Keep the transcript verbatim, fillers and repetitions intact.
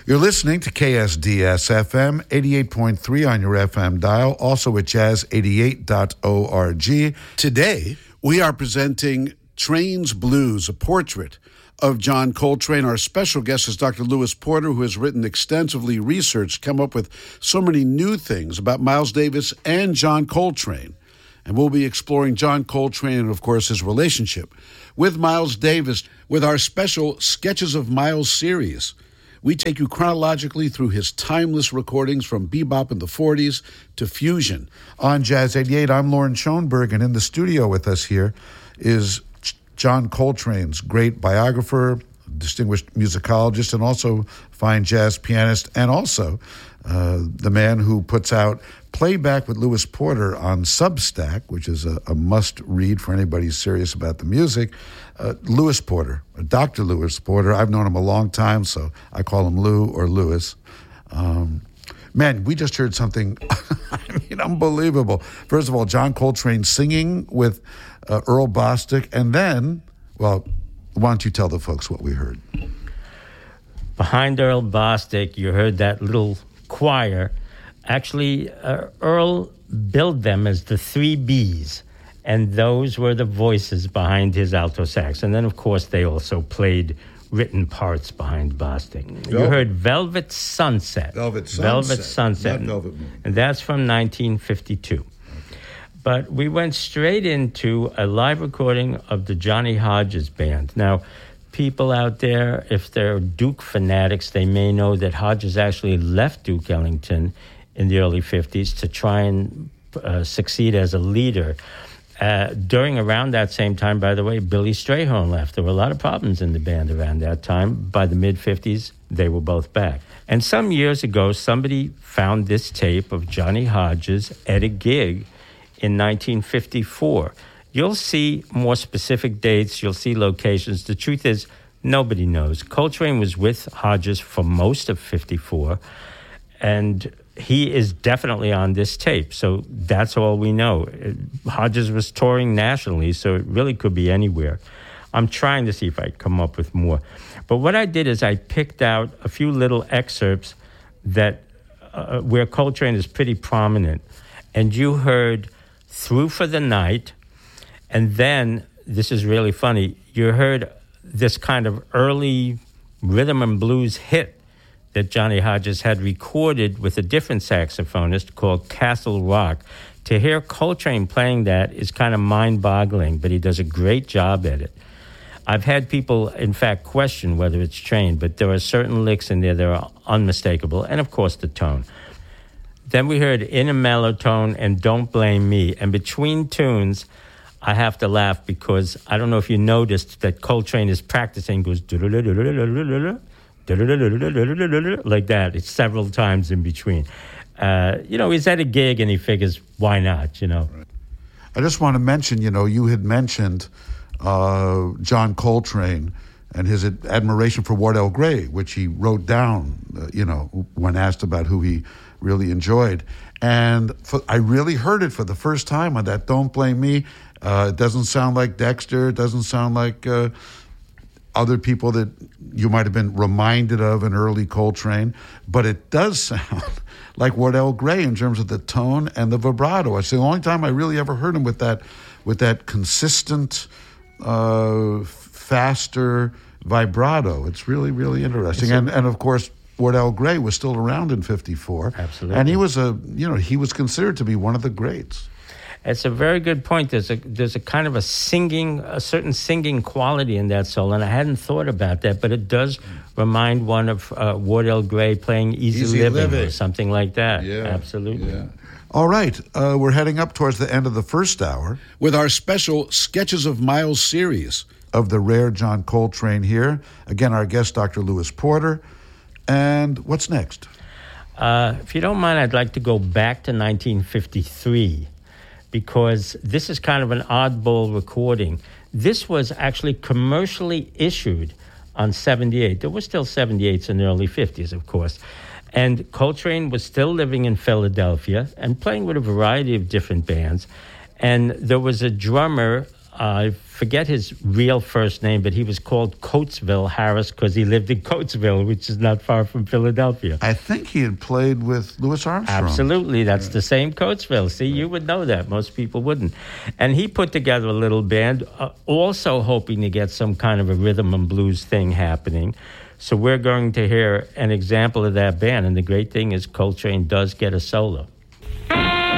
You're listening to K S D S F M, eighty-eight point three on your F M dial, also at jazz eighty-eight dot org. Today, we are presenting Train's Blues, a portrait of John Coltrane. Our special guest is Doctor Lewis Porter, who has written extensively, researched, come up with so many new things about Miles Davis and John Coltrane. And we'll be exploring John Coltrane and, of course, his relationship with Miles Davis with our special Sketches of Miles series. We take you chronologically through his timeless recordings from bebop in the forties to fusion. On Jazz eighty-eight, I'm Lauren Schoenberg, and in the studio with us here is John Coltrane's great biographer, distinguished musicologist, and also fine jazz pianist, and also uh, the man who puts out Playback with Lewis Porter on Substack, which is a, a must-read for anybody serious about the music. Uh, Lewis Porter, Doctor Lewis Porter. I've known him a long time, so I call him Lou or Lewis. Um, man, we just heard something, I mean, unbelievable. First of all, John Coltrane singing with uh, Earl Bostic, and then, well, why don't you tell the folks what we heard? Behind Earl Bostic, you heard that little choir. Actually, uh, Earl billed them as the three Bs, and those were the voices behind his alto sax. And then, of course, they also played written parts behind Bostic. Velvet. You heard Velvet Sunset. Velvet Sunset. Velvet Sunset. Not Velvet Moon. And that's from nineteen fifty-two. Okay. But we went straight into a live recording of the Johnny Hodges Band. Now, people out there, if they're Duke fanatics, they may know that Hodges actually left Duke Ellington in the early fifties to try and uh, succeed as a leader. Uh, during around that same time, by the way, Billy Strayhorn left. There were a lot of problems in the band around that time. By the mid-fifties, they were both back. And some years ago, somebody found this tape of Johnny Hodges at a gig in nineteen fifty-four. You'll see more specific dates. You'll see locations. The truth is, nobody knows. Coltrane was with Hodges for most of fifty-four, and he is definitely on this tape, so that's all we know. Hodges was touring nationally, so it really could be anywhere. I'm trying to see if I come up with more. But what I did is I picked out a few little excerpts that uh, where Coltrane is pretty prominent. And you heard Through for the Night, and then, this is really funny, you heard this kind of early rhythm and blues hit that Johnny Hodges had recorded with a different saxophonist called Castle Rock. To hear Coltrane playing that is kind of mind-boggling, but he does a great job at it. I've had people, in fact, question whether it's trained, but there are certain licks in there that are unmistakable, and of course the tone. Then we heard In a Mellow Tone and Don't Blame Me, and between tunes, I have to laugh because I don't know if you noticed that Coltrane is practicing, goes like that. It's several times in between. Uh, you know, he's at a gig and he figures, why not, you know? Right. I just want to mention, you know, you had mentioned uh, John Coltrane and his ad- admiration for Wardell Gray, which he wrote down, uh, you know, when asked about who he really enjoyed. And for, I really heard it for the first time on that Don't Blame Me. Uh, it doesn't sound like Dexter. It doesn't sound like Uh, other people that you might have been reminded of in early Coltrane, but it does sound like Wardell Gray in terms of the tone and the vibrato. It's the only time I really ever heard him with that, with that consistent, uh, faster vibrato. It's really, really interesting. And, and of course, Wardell Gray was still around in fifty-four. Absolutely. And he was a, you know, he was considered to be one of the greats. It's a very good point. There's a there's a kind of a singing, a certain singing quality in that solo, and I hadn't thought about that, but it does remind one of uh, Wardell Gray playing Easy, Easy Living, Living or something like that. Yeah, absolutely. Yeah. All right, uh, we're heading up towards the end of the first hour with our special Sketches of Miles series of the rare John Coltrane here. Again, our guest, Doctor Lewis Porter. And what's next? Uh, if you don't mind, I'd like to go back to nineteen fifty-three. Because this is kind of an oddball recording. This was actually commercially issued on seventy-eight. There were still seventy-eights in the early fifties, of course. And Coltrane was still living in Philadelphia and playing with a variety of different bands. And there was a drummer I forget his real first name, but he was called Coatesville Harris because he lived in Coatesville, which is not far from Philadelphia. I think he had played with Louis Armstrong. Absolutely. That's right. The same Coatesville. See, you would know that. Most people wouldn't. And he put together a little band, uh, also hoping to get some kind of a rhythm and blues thing happening. So we're going to hear an example of that band. And the great thing is Coltrane does get a solo.